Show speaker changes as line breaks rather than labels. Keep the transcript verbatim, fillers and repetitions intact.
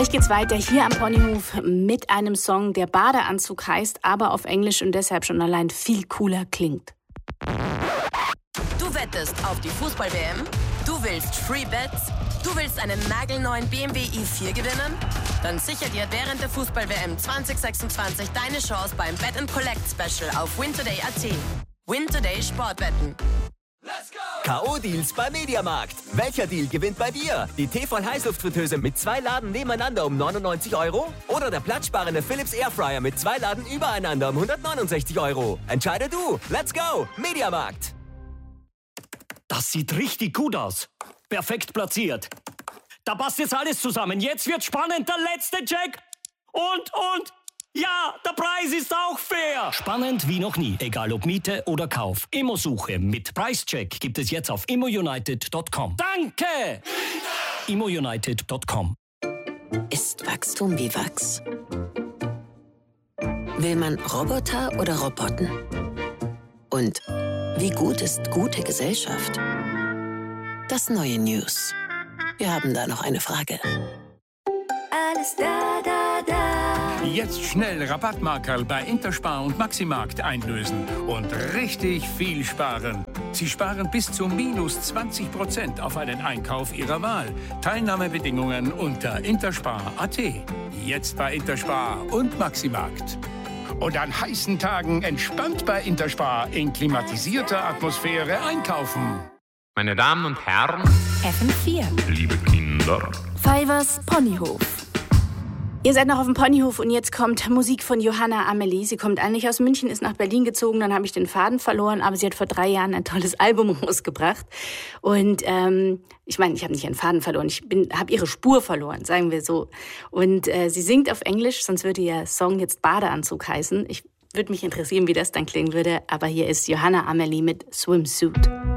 Gleich geht's weiter hier am Ponyhof mit einem Song, der Badeanzug heißt, aber auf Englisch und deshalb schon allein viel cooler klingt.
Du wettest auf die Fußball-W M? Du willst Free Bets? Du willst einen nagelneuen B M W i vier gewinnen? Dann sicher dir während der Fußball-W M zwanzig sechsundzwanzig deine Chance beim Bet and Collect Special auf win today punkt a t. Win Today Sportwetten.
K O-Deals bei Mediamarkt. Welcher Deal gewinnt bei dir? Die Tefal-Heißluftfritteuse mit zwei Laden nebeneinander um neunundneunzig Euro? Oder der platzsparende Philips Airfryer mit zwei Laden übereinander um hundertneunundsechzig Euro? Entscheide du. Let's go. Mediamarkt.
Das sieht richtig gut aus. Perfekt platziert. Da passt jetzt alles zusammen. Jetzt wird spannend. Der letzte Check. Und, und... Ja, der Preis ist auch fair. Spannend wie noch nie. Egal ob Miete oder Kauf. Immosuche mit Preischeck gibt es jetzt auf immo united punkt com. Danke! immo united punkt com.
Ist Wachstum wie Wachs? Will man Roboter oder Roboten? Und wie gut ist gute Gesellschaft? Das neue News. Wir haben da noch eine Frage.
Alles da, da, da.
Jetzt schnell Rabattmarkerl bei Interspar und Maximarkt einlösen und richtig viel sparen. Sie sparen bis zu minus zwanzig Prozent auf einen Einkauf Ihrer Wahl. Teilnahmebedingungen unter interspar punkt a t. Jetzt bei Interspar und Maximarkt. Und an heißen Tagen entspannt bei Interspar in klimatisierter Atmosphäre einkaufen.
Meine Damen und Herren,
F M vier.
liebe Kinder,
Fivers Ponyhof. Ihr seid noch auf dem Ponyhof und jetzt kommt Musik von Johanna Amelie. Sie kommt eigentlich aus München, ist nach Berlin gezogen, dann habe ich den Faden verloren, aber sie hat vor drei Jahren ein tolles Album rausgebracht. Und ähm, ich meine, ich habe nicht einen Faden verloren, ich habe ihre Spur verloren, sagen wir so. Und äh, sie singt auf Englisch, sonst würde ihr Song jetzt Badeanzug heißen. Ich würde mich interessieren, wie das dann klingen würde, aber hier ist Johanna Amelie mit Swimsuit.